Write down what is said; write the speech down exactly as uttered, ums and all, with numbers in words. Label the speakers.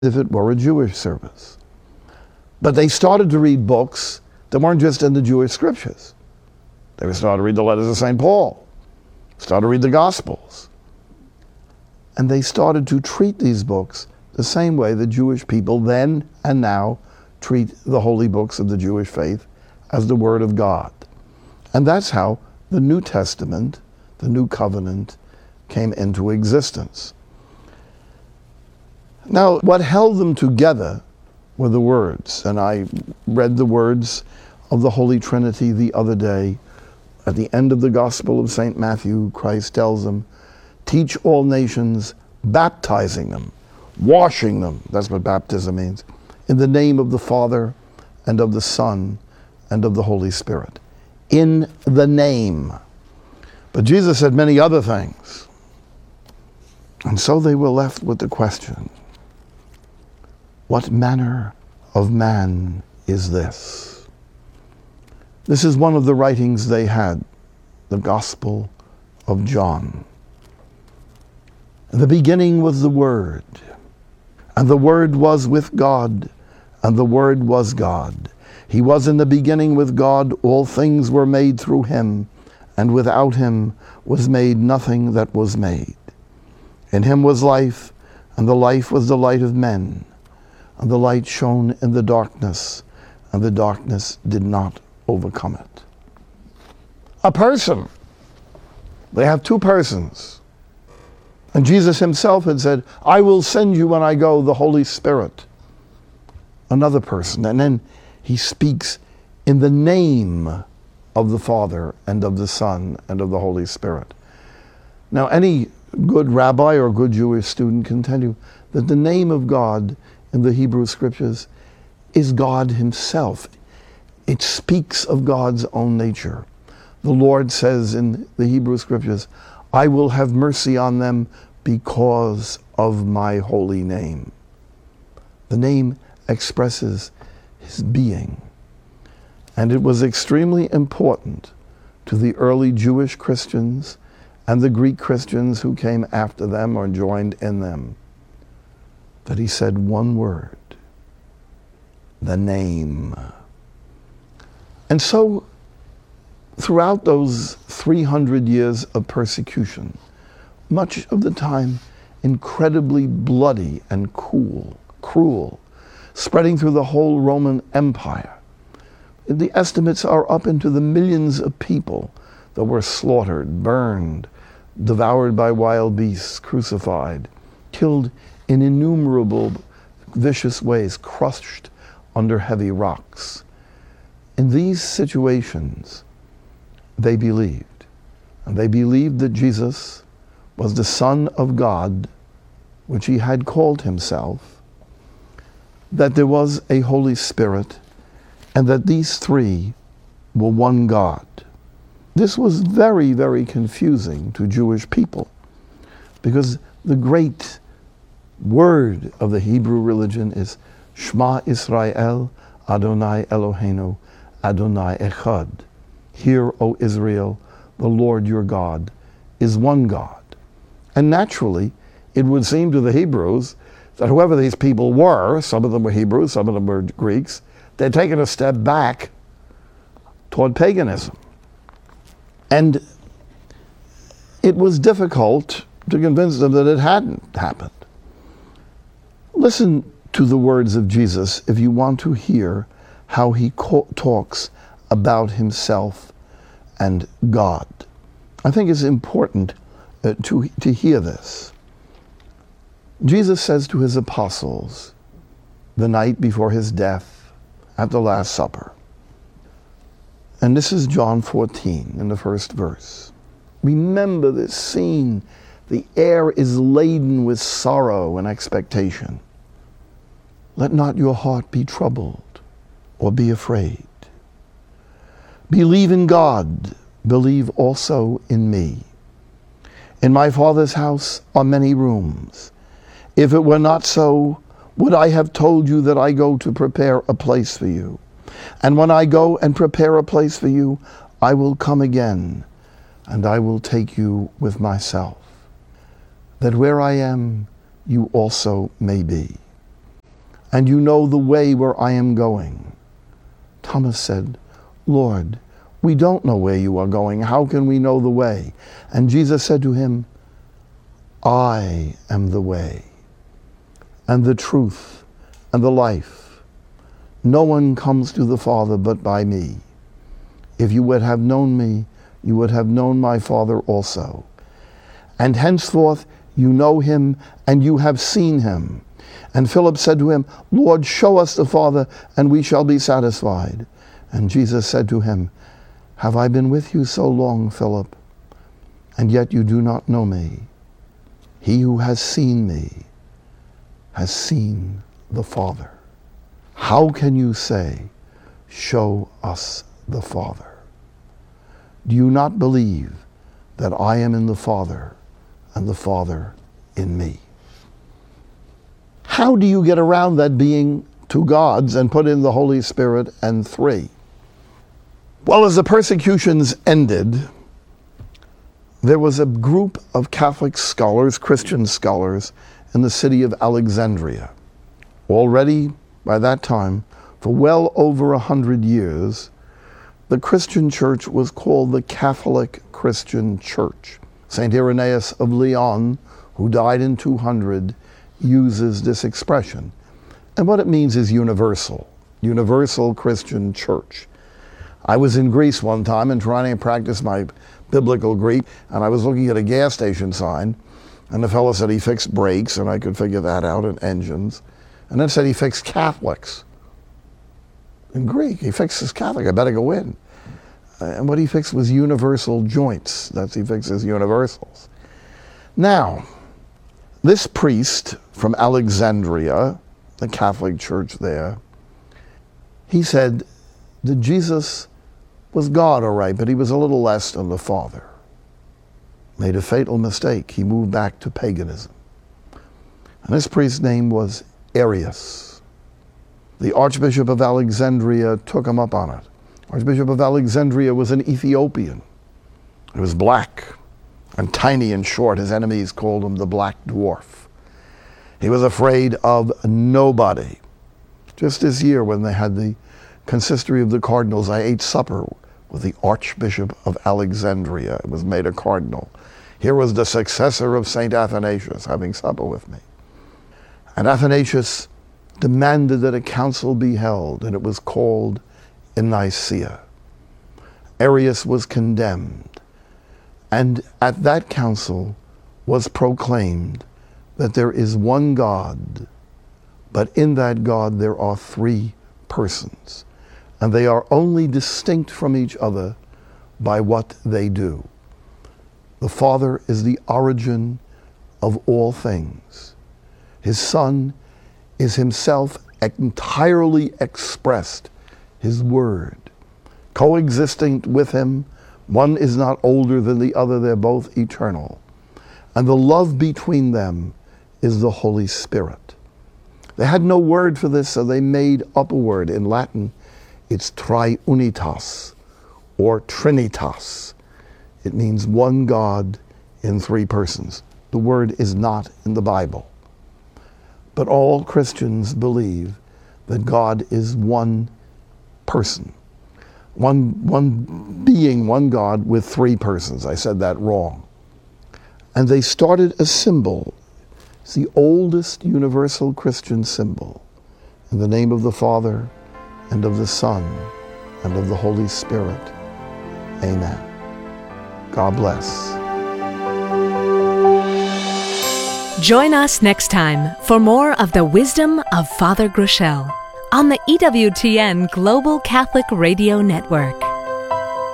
Speaker 1: if it were a Jewish service. But they started to read books that weren't just in the Jewish scriptures. They started to read the letters of Saint Paul, started to read the Gospels. And they started to treat these books the same way the Jewish people then and now treat the holy books of the Jewish faith, as the Word of God. And that's how the New Testament, the New Covenant, came into existence. Now, what held them together were the words, and I read the words of the Holy Trinity the other day. At the end of the Gospel of Saint Matthew, Christ tells them, teach all nations, baptizing them, washing them, that's what baptism means, in the name of the Father and of the Son and of the Holy Spirit. In the name. But Jesus said many other things. And so they were left with the question, what manner of man is this? This is one of the writings they had, the Gospel of John. In the beginning was the Word, and the Word was with God, and the Word was God. He was in the beginning with God. All things were made through him, and without him was made nothing that was made. In him was life, and the life was the light of men. And the light shone in the darkness, and the darkness did not overcome it. A person. They have two persons. And Jesus himself had said, I will send you when I go the Holy Spirit. Another person. And then he speaks in the name of the Father and of the Son and of the Holy Spirit. Now, any good rabbi or good Jewish student can tell you that the name of God in the Hebrew Scriptures is God himself. It speaks of God's own nature. The Lord says in the Hebrew Scriptures, I will have mercy on them because of my holy name. The name expresses his being. And it was extremely important to the early Jewish Christians and the Greek Christians who came after them or joined in them, that he said one word, the name. And so, throughout those three hundred years of persecution, much of the time incredibly bloody and cool, cruel, spreading through the whole Roman Empire, the estimates are up into the millions of people that were slaughtered, burned, devoured by wild beasts, crucified, killed in innumerable vicious ways, crushed under heavy rocks. In these situations, they believed. And they believed that Jesus was the Son of God, which he had called himself, that there was a Holy Spirit, and that these three were one God. This was very, very confusing to Jewish people, because the great word of the Hebrew religion is Shema Israel, Adonai Eloheinu, Adonai Echad. Hear, O Israel, the Lord your God is one God. And naturally, it would seem to the Hebrews that whoever these people were, some of them were Hebrews, some of them were Greeks, they'd taken a step back toward paganism. And it was difficult to convince them that it hadn't happened. Listen to the words of Jesus if you want to hear how he co- talks about himself and God. I think it's important uh, to, to hear this. Jesus says to his apostles the night before his death at the Last Supper, and this is John fourteen in the first verse. Remember this scene. The air is laden with sorrow and expectation. Let not your heart be troubled or be afraid. Believe in God, believe also in me. In my Father's house are many rooms. If it were not so, would I have told you that I go to prepare a place for you? And when I go and prepare a place for you, I will come again, and I will take you with myself, that where I am, you also may be. and you know the way where I am going." Thomas said, "Lord, we don't know where you are going. How can we know the way?" And Jesus said to him, "I am the way, and the truth, and the life. No one comes to the Father but by me. If you would have known me, you would have known my Father also. And henceforth you know him, and you have seen him." And Philip said to him, "Lord, show us the Father, and we shall be satisfied." And Jesus said to him, "Have I been with you so long, Philip, and yet you do not know me? He who has seen me has seen the Father. How can you say, 'Show us the Father'? Do you not believe that I am in the Father, and the Father in me?" How do you get around that being two gods and put in the Holy Spirit and three? Well, as the persecutions ended, there was a group of Catholic scholars, Christian scholars, in the city of Alexandria. Already by that time, for well over a hundred years, the Christian church was called the Catholic Christian Church. Saint Irenaeus of Lyon, who died in two hundred, uses this expression. And what it means is universal, universal Christian church. I was in Greece one time and trying to practice my biblical Greek, and I was looking at a gas station sign, and the fellow said he fixed brakes, and I could figure that out, and engines. And then said he fixed Catholics. In Greek, he fixes Catholic, I better go in. And what he fixed was universal joints. That's he fixes universals. Now, this priest from Alexandria, the Catholic church there, he said that Jesus was God, all right, but he was a little less than the Father. Made a fatal mistake. He moved back to paganism. And this priest's name was Arius. The Archbishop of Alexandria took him up on it. Archbishop of Alexandria was an Ethiopian. He was black and tiny and short. His enemies called him the Black Dwarf. He was afraid of nobody. Just this year when they had the consistory of the cardinals, I ate supper with the Archbishop of Alexandria. It was made a cardinal. Here was the successor of Saint Athanasius having supper with me. And Athanasius demanded that a council be held, and it was called in Nicaea. Arius was condemned, and at that council was proclaimed that there is one God, but in that God there are three persons, and they are only distinct from each other by what they do. The Father is the origin of all things. His Son is himself entirely expressed, his Word. Coexisting with him, one is not older than the other, they're both eternal. And the love between them is the Holy Spirit. They had no word for this, so they made up a word. In Latin, it's triunitas, or trinitas. It means one God in three persons. The word is not in the Bible. But all Christians believe that God is one person. One, one being, one God with three persons. I said that wrong. And they started a symbol. It's the oldest universal Christian symbol. In the name of the Father, and of the Son, and of the Holy Spirit. Amen. God bless.
Speaker 2: Join us next time for more of the wisdom of Father Groeschel on the E W T N Global Catholic Radio Network.